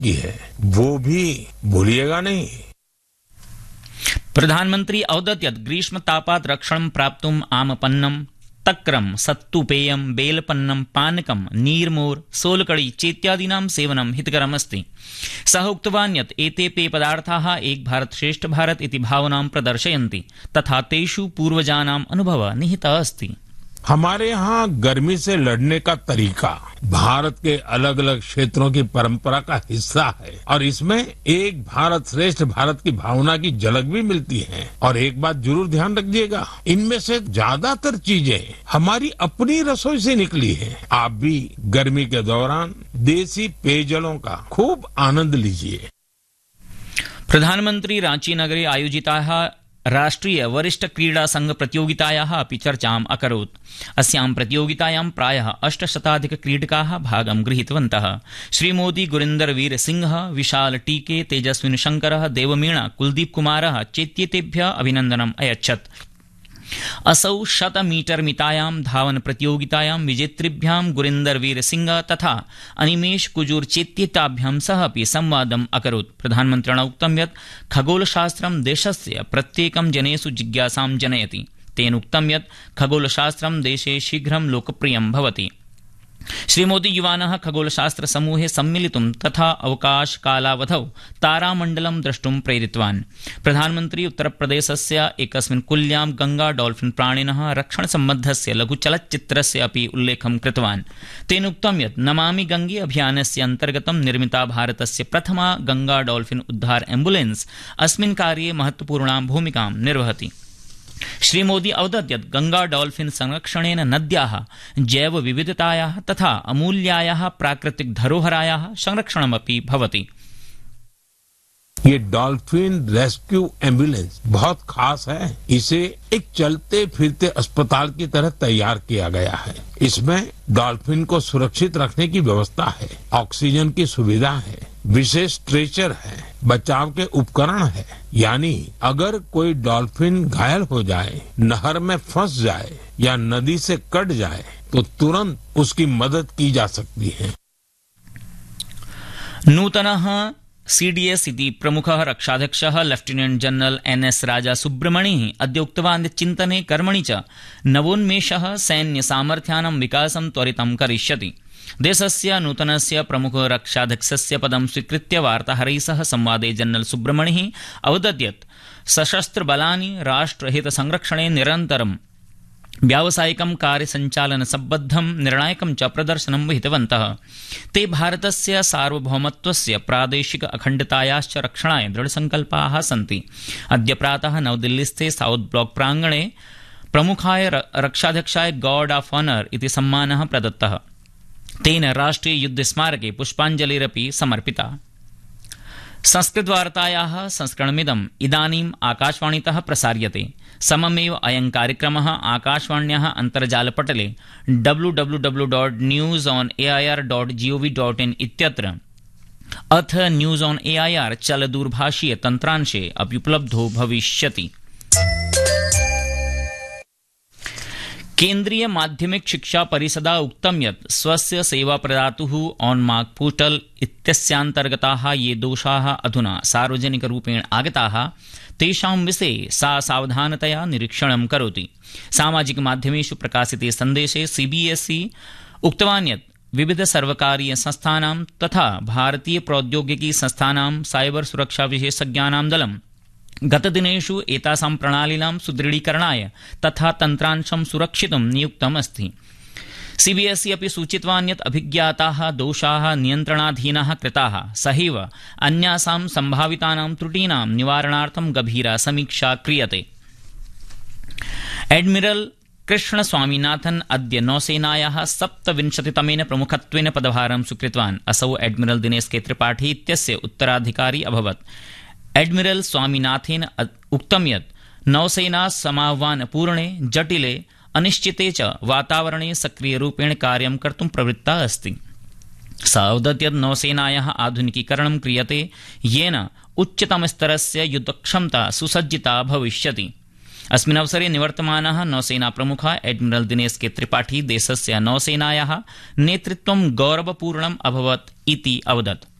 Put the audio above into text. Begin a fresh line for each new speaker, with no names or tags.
की है, वो भी भूलिएगा नहीं।
प्रधानमंत्री अवदत् यत् ग्रीष्मतापात् रक्षणं प्राप्तुम् आमपन्नं, तक्रं, सत्तुपेयं, बेलपन्नं, पानकं, नीर्मोर्, सोलकड़ी चेत्यादीनां सेवनं हितकरमस्ति। सः उक्तवान् यत् एते पेयपदार्थाः एक भारत श्रेष्ठ भारत इति भावनां प्रदर्शयन्ति तथा तेषु पूर्वजानाम् अनुभवः निहितः अस्ति।
हमारे यहाँ गर्मी से लड़ने का तरीका भारत के अलग अलग क्षेत्रों की परंपरा का हिस्सा है और इसमें एक भारत श्रेष्ठ भारत की भावना की झलक भी मिलती है। और एक बात जरूर ध्यान रखिएगा, इनमें से ज्यादातर चीजें हमारी अपनी रसोई से निकली है। आप भी गर्मी के दौरान देसी पेयजलों का खूब आनंद लीजिए।
प्रधानमंत्री रांची नगरे आयोजिताः राष्ट्रिय वरिष्ठ क्रीडा संघ प्रतियोगितायाः अपि चर्चाम् अकरोत्। अस्यां प्रतियोगितायां प्रायः 800 क्रीडकाः भागं गृहीतवन्तः। श्रीमोदी गुरिन्दरवीर सिंह, विशाल टीके, तेजस्विन शंकरः, देवमीणा, कुलदीप कुमारः चेत्येतेभ्यः अभिनन्दनम् अयच्छत्। असौ 100 मीटर मितायां धावन प्रतियोगितायां विजेतृभ्यां गुरिन्दरवीर सिंह तथा अनिमेष कुजूर चेत्येताभ्यां सह अपि संवादम् अकरोत्। प्रधानमन्त्रिणा उक्तं यत् खगोलशास्त्रं देशस्य प्रत्येकं जनेषु जिज्ञासां जनयति। तेन उक्तं यत् खगोलशास्त्रं देशे शीघ्रं लोकप्रियं भवति। श्रीमोदी युवानः खगोलशास्त्र समूहे सम्मिलितुं तथा अवकाश कालावधौ तारामण्डलं द्रष्टुं प्रेरितवान्। प्रधानमन्त्री उत्तरप्रदेशस्य एकस्मिन् कुल्यां गंगा डॉल्फिन प्राणिनः रक्षण सम्बद्धस्य लघुचलच्चित्रस्य अपि उल्लेखं कृतवान्। तेन उक्तं यत् नमामि गंगे अभियानस्य अन्तर्गतं निर्मिता भारतस्य प्रथमा गंगा डॉल्फिन उद्धार एम्बुलेन्स अस्मिन् कार्ये महत्वपूर्णां भूमिकां निर्वहति। श्रीमोदी अवदत् यत् गंगा डॉल्फिन संरक्षणेन नद्याः जैव विविधतायाः तथा अमूल्यायाः प्राकृतिक धरोहरायाः संरक्षणमपि भवति।
ये डॉल्फिन रेस्क्यू एम्बुलेंस बहुत खास है। इसे एक चलते फिरते अस्पताल की तरह तैयार किया गया है। इसमें डॉल्फिन को सुरक्षित रखने की व्यवस्था है, ऑक्सीजन की सुविधा है, विशेष स्ट्रेचर है, बचाव के उपकरण है। यानी अगर कोई डॉल्फिन घायल हो जाए, नहर में फंस जाए या नदी से कट जाए तो तुरंत उसकी मदद की जा सकती है।
नूतनः सीडीएस इति प्रमुखः रक्षाध्यक्षः लेफ्टिनेंट जनरल एनएस राजा सुब्रमणिः अद्य उक्तवान् यत् चिन्तने कर्मणि च नवोन्मेषः सैन्यसामर्थ्यानां विकासं त्वरितं करिष्यति। देशस्य नूतनस्य प्रमुख रक्षाध्यक्षस्य पदं स्वीकृत्य वार्ताहरैः सह संवादे जनरल सुब्रमणिः अवदत् यत् सशस्त्र बलानि राष्ट्रहितसंरक्षणे निरन्तरं व्यावसायिकं कार्यसञ्चालन सम्बद्धं निर्णायकं च प्रदर्शनं विहितवन्तः। ते भारतस्य सार्वभौमत्वस्य प्रादेशिक अखण्डतायाश्च रक्षणाय दृढसङ्कल्पाः सन्ति। अद्य प्रातः नवदिल्लीस्थे south block प्राङ्गणे प्रमुखाय रक्षाध्यक्षाय guard of honour इति सम्मानः प्रदत्तः। तेन राष्ट्रिय युद्ध स्मारके पुष्पाञ्जलिरपि समर्पिता। संस्कृतवार्तायाः संस्करणमिदम् इदानीम् आकाशवाणीतः प्रसार्यते। सममेव अयं कार्यक्रमः आकाशवाण्याः अन्तर्जालपटले www.newsonair.gov.in इत्यत्र अथ न्यूज ऑन एआईआर चलदूरभाषीय तन्त्रांशे अपि उपलब्धो भविष्यति। केन्द्रीय माध्यमिक शिक्षा परिषदा उक्तं यत् स्वस्य सेवा प्रदातुः ऑनमार्क पोर्टल इत्यस्यान्तर्गताः ये दोषाः अधुना सार्वजनिकरूपेण आगताः तेषां विषये सा सावधानतया निरीक्षणं करोति। सामाजिक माध्यमेषु प्रकाशिते सन्देशे सीबीएसई उक्तवान् यत् विविध सर्वकारीय संस्थानां तथा भारतीय प्रौद्योगिकी संस्थानां साइबर सुरक्षा विशेषज्ञानां दलं गतदिनेषु एतासां प्रणालीनां सुदृढीकरणाय तथा तन्त्रांशं सुरक्षितुं नियुक्तम् अस्ति। सीबीएसई अपि सूचितवान् यत् अभिज्ञाताः दोषाः नियन्त्रणाधीनाः कृताः, सहैव अन्यासां सम्भावितानां त्रुटीनां निवारणार्थं गभीरा समीक्षा क्रियते। एडमिरल कृष्ण स्वामीनाथन अद्य नौसेनायाः 27तमेन प्रमुखत्वेन पदभारं स्वीकृतवान्। असौ एडमिरल दिनेश के त्रिपाठी इत्यस्य उत्तराधिकारी अभवत्। एडमिरल स्वामीनाथेन उक्तं यत् नौसेना समाह्वानपूर्णे, जटिले, अनिश्चिते च वातावरणे सक्रियरूपेण कार्यं कर्तुं प्रवृत्ता अस्ति। स अवदत् यत् नौसेनायाः आधुनिकीकरणं क्रियते, येन उच्चतमस्तरस्य युद्धक्षमता सुसज्जिता भविष्यति। अस्मिन् अवसरे निवर्तमानः नौसेना प्रमुखः एडमिरल दिनेश के त्रिपाठी देशस्य नौसेनायाः नेतृत्वं गौरवपूर्णम् अभवत् इति अवदत्।